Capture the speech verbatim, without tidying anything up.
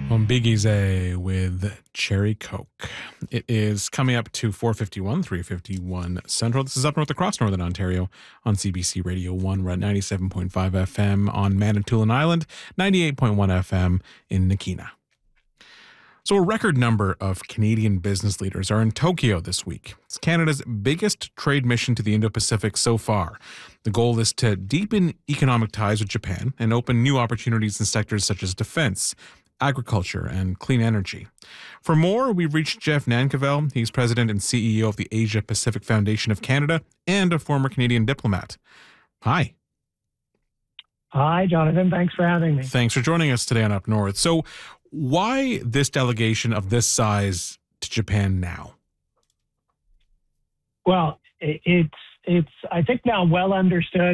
On Big Easy with Cherry Coke. It is coming up to four fifty-one, three fifty-one Central. This is Up North across Northern Ontario on C B C Radio one. We're at ninety-seven point five F M on Manitoulin Island, ninety-eight point one F M in Nakina. So a record number of Canadian business leaders are in Tokyo this week. It's Canada's biggest trade mission to the Indo-Pacific so far. The goal is to deepen economic ties with Japan and open new opportunities in sectors such as defense, agriculture, and clean energy. For more, we've reached Jeff Nankervis. He's president and C E O of the Asia Pacific Foundation of Canada and a former Canadian diplomat. Hi. Hi, Jonathan. Thanks for having me. Thanks for joining us today on Up North. So why this delegation of this size to Japan now? Well, it's, it's I think now well understood